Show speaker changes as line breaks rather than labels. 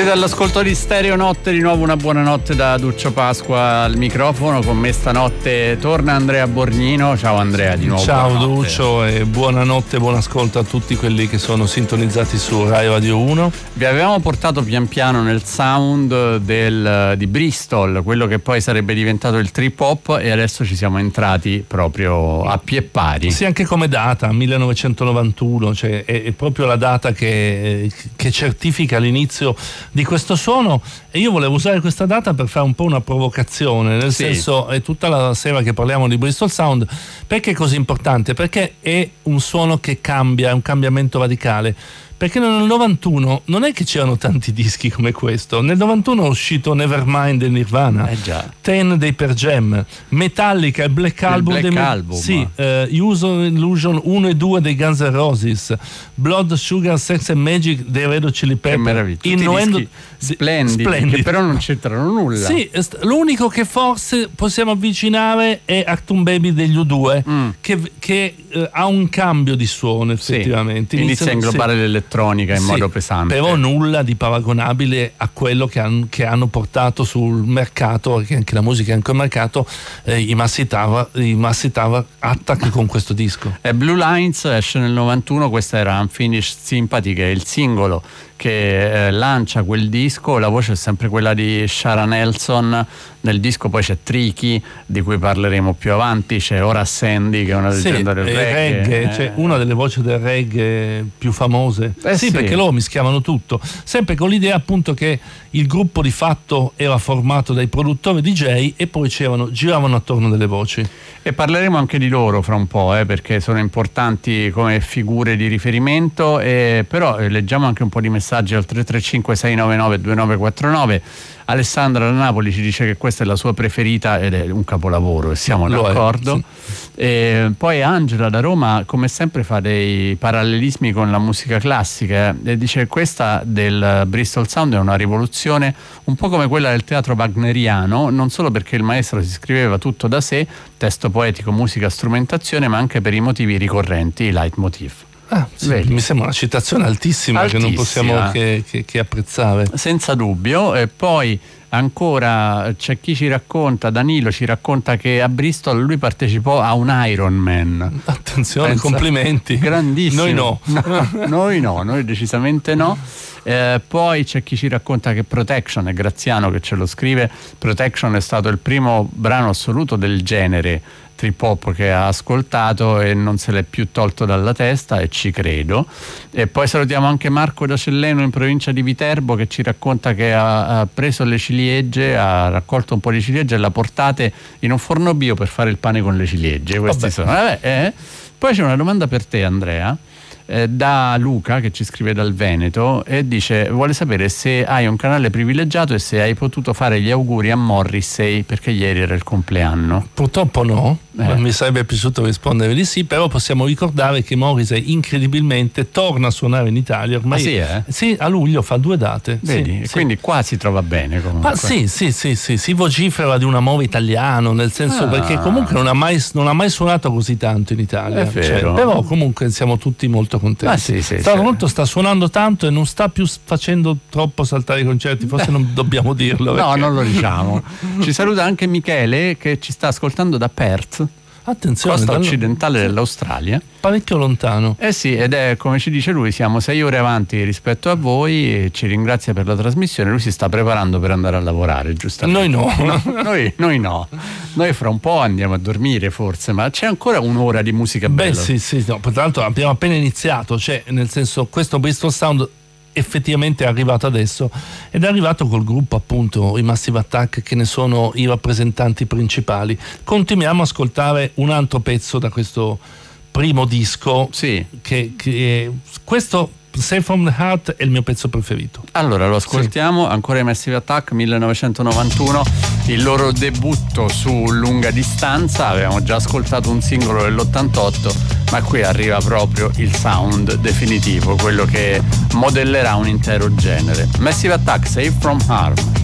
Siete all'ascolto di Stereo Notte, di nuovo una buonanotte da Duccio Pasqua al microfono. Con me stanotte torna Andrea Borgnino. Ciao Andrea, di nuovo.
Ciao Duccio e buonanotte, buon ascolto a tutti quelli che sono sintonizzati su Rai Radio 1.
Vi avevamo portato pian piano nel sound di Bristol, quello che poi sarebbe diventato il trip hop, e adesso ci siamo entrati proprio a pie pari.
Sì, anche come data, 1991, cioè è proprio la data che certifica l'inizio di questo suono, e io volevo usare questa data per fare un po' una provocazione, nel senso, è tutta la sera che parliamo di Bristol Sound. Perché è così importante? Perché è un suono che cambia, è un cambiamento radicale. Perché nel 91 non è che c'erano tanti dischi come questo. Nel 91 è uscito Nevermind del Nirvana, Ten dei Pearl Jam, Metallica, il Black Album, sì, Use of Illusion 1 e 2 dei Guns N' Roses, Blood, Sugar, Sex and Magic dei Red Hot Chili Peppers.
Che meraviglia, tutti dischi splendidi, che però non c'entrano nulla.
Sì, l'unico che forse possiamo avvicinare è Achtung Baby degli U2, che ha un cambio di suono effettivamente.
Sì. Inizia a inglobare l'elettronica in modo pesante.
Però nulla di paragonabile a quello che hanno portato sul mercato, che anche la musica è anche un mercato, i Massive Attack con questo disco.
Blue Lines esce nel 91, questa era Unfinished Sympathy, che è il singolo che lancia quel disco. La voce è sempre quella di Shara Nelson. Nel disco poi c'è Tricky, di cui parleremo più avanti, c'è Ora Sandy, che è una leggenda del reggae.
Cioè una delle voci del reggae più famose. Sì, perché loro mischiavano tutto, sempre con l'idea appunto che il gruppo di fatto era formato dai produttori DJ e poi giravano attorno delle voci.
E parleremo anche di loro fra un po', perché sono importanti come figure di riferimento, però leggiamo anche un po' di messaggi al 335 699 2949. Alessandra da Napoli ci dice che questa è la sua preferita ed è un capolavoro, e siamo d'accordo. Sì. E poi Angela da Roma, come sempre, fa dei parallelismi con la musica classica, e dice che questa del Bristol Sound è una rivoluzione un po' come quella del teatro wagneriano, non solo perché il maestro si scriveva tutto da sé, testo poetico, musica, strumentazione, ma anche per i motivi ricorrenti, i leitmotiv.
Sì, mi sembra una citazione altissima che non possiamo che apprezzare.
Senza dubbio. E poi ancora c'è chi ci racconta, Danilo ci racconta che a Bristol lui partecipò a un Ironman.
Attenzione, complimenti.
Grandissimo. Noi decisamente no. Poi c'è chi ci racconta che Protection, è Graziano che ce lo scrive, Protection è stato il primo brano assoluto del genere trip hop che ha ascoltato e non se l'è più tolto dalla testa, e ci credo. E poi salutiamo anche Marco da Celleno in provincia di Viterbo, che ci racconta che ha preso le ciliegie, ha raccolto un po' di ciliegie e le ha portate in un forno bio per fare il pane con le ciliegie. Questi sono. Poi c'è una domanda per te, Andrea, da Luca, che ci scrive dal Veneto, e vuole sapere se hai un canale privilegiato e se hai potuto fare gli auguri a Morrissey, perché ieri era il compleanno.
Purtroppo no. Mi sarebbe piaciuto rispondere di sì, però possiamo ricordare che Morrissey incredibilmente torna a suonare in Italia ormai. Sì, a luglio fa 2 date.
Vedi?
Sì.
Quindi qua si trova bene comunque.
Ma sì, si vocifera di un amore italiano, nel senso perché comunque non ha mai suonato così tanto in Italia.
È vero.
Però comunque siamo tutti molto contenti. Tra l'altro sta suonando tanto e non sta più facendo troppo saltare i concerti, forse non dobbiamo dirlo.
No, non lo diciamo. Ci saluta anche Michele, che ci sta ascoltando da Perth.
Attenzione,
costa occidentale dell'Australia,
parecchio lontano.
Sì, ed è, come ci dice lui, siamo 6 ore avanti rispetto a voi, e ci ringrazia per la trasmissione. Lui si sta preparando per andare a lavorare, giustamente. Noi no, noi fra un po' andiamo a dormire forse, ma c'è ancora un'ora di musica bella.
Sì, no, tra l'altro abbiamo appena iniziato, cioè nel senso, questo Bristol Sound effettivamente è arrivato adesso, ed è arrivato col gruppo appunto i Massive Attack, che ne sono i rappresentanti principali. Continuiamo a ascoltare un altro pezzo da questo primo disco, che questo Save from the Heart è il mio pezzo preferito.
Allora lo ascoltiamo, ancora i Massive Attack, 1991, il loro debutto su lunga distanza. Avevamo già ascoltato un singolo dell'88, ma qui arriva proprio il sound definitivo, quello che modellerà un intero genere. Massive Attack, Save from Harm.